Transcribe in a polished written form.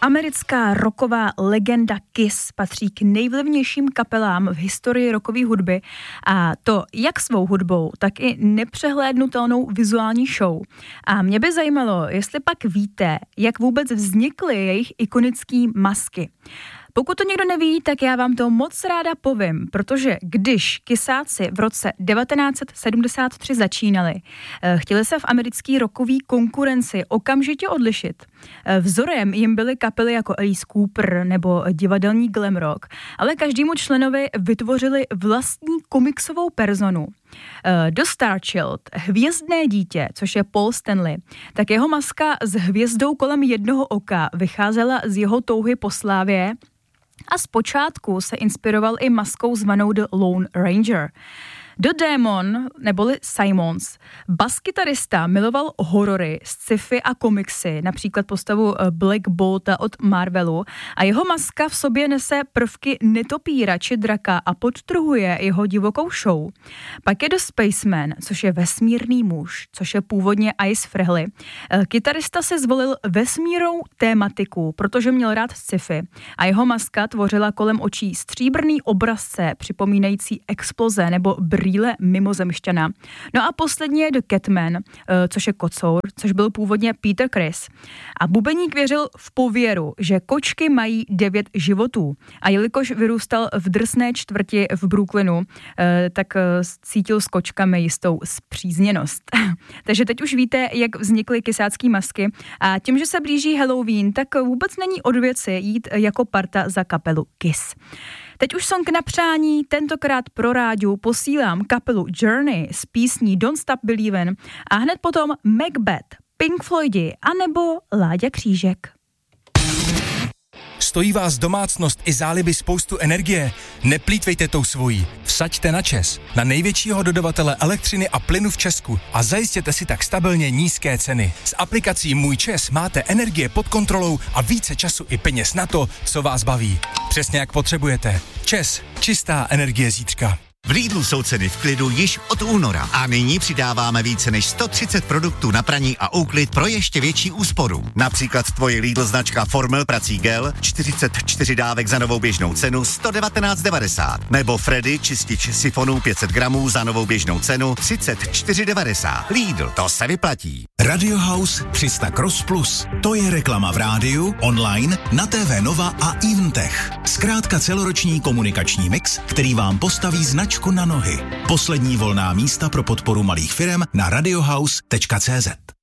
Americká rocková legenda Kiss patří k nejvlivnějším kapelám v historii rockové hudby a to jak svou hudbou, tak i nepřehlédnutelnou vizuální show. A mě by zajímalo, jestli pak víte, jak vůbec vznikly jejich ikonické masky. Pokud to někdo neví, tak já vám to moc ráda povím, protože když Kissáci v roce 1973 začínali, chtěli se v americké rockové konkurenci okamžitě odlišit. Vzorem jim byly kapely jako Alice Cooper nebo divadelní glam rock, ale každému členovi vytvořili vlastní komiksovou personu. Do Starchild, hvězdné dítě, což je Paul Stanley, tak jeho maska s hvězdou kolem jednoho oka vycházela z jeho touhy po slávě a zpočátku se inspiroval i maskou zvanou The Lone Ranger. The Demon, neboli Simons, baskytarista, miloval horory, sci-fi a komiksy, například postavu Black Bolta od Marvelu, a jeho maska v sobě nese prvky netopíra či draka a podtrhuje jeho divokou show. Pak je The Spaceman, což je vesmírný muž, což je původně Ice Frehley. Kytarista si zvolil vesmírnou tématiku, protože měl rád sci-fi a jeho maska tvořila kolem očí stříbrný obrazce připomínající exploze nebo brýle mimozemšťana. No a posledně je The Catman, což je kocour, což byl původně Peter Criss. A bubeník věřil v pověru, že kočky mají 9 životů. A jelikož vyrůstal v drsné čtvrti v Brooklynu, tak cítil s kočkami jistou spřízněnost. Takže teď už víte, jak vznikly kysácký masky. A tím, že se blíží Halloween, tak vůbec není od věci jít jako parta za kapelu Kiss. Teď už song na přání, tentokrát pro rádiu posílám kapelu Journey s písní Don't Stop Believin' a hned potom Macbeth, Pink Floydi anebo Láďa Křížek. Stojí vás domácnost i záliby spoustu energie? Neplýtvejte tou svojí. Vsaďte na ČEZ, na největšího dodavatele elektřiny a plynu v Česku a zajistěte si tak stabilně nízké ceny. S aplikací Můj ČEZ máte energie pod kontrolou a více času i peněz na to, co vás baví. Přesně jak potřebujete. ČEZ, čistá energie zítřka. V Lidlu jsou ceny v klidu již od února a nyní přidáváme více než 130 produktů na praní a úklid pro ještě větší úsporu. Například tvoje Lidl značka Formel prací gel 44 dávek za novou běžnou cenu 119,90 nebo Freddy čistič sifonů 500 gramů za novou běžnou cenu 34,90. Lidl, to se vyplatí. Radio House 300 Cross Plus. To je reklama v rádiu, online, na TV Nova a Eventech. Zkrátka celoroční komunikační mix, který vám postaví značku na nohy. Poslední volná místa pro podporu malých firem na radiohouse.cz.